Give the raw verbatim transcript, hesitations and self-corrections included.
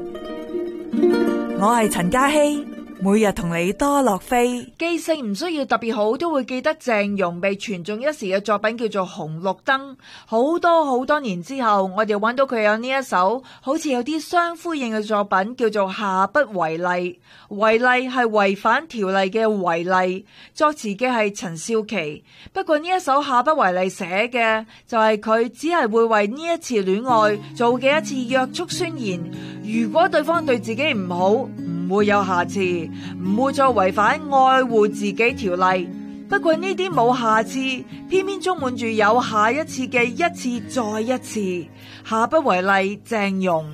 我係陳嘉熙，每日同你多樂飛。 記性唔需要特別好，都會記得鄭融被傳頌一時嘅作品叫做《紅綠燈》。好多好多年之後，我哋揾到佢有呢一首好似有啲相呼應嘅作品，叫做《下不為例》。違例係違反條例嘅違例，作詞嘅係陳少琪。不過呢一首《下不為例》寫嘅就係佢只係會為呢一次戀愛做嘅一次約束宣言。如果對方對自己唔好，唔會有下次，唔會再違反愛護自己條例。不過呢啲冇下次，偏偏充滿住有下一次嘅一次再一次。下不為例，鄭融。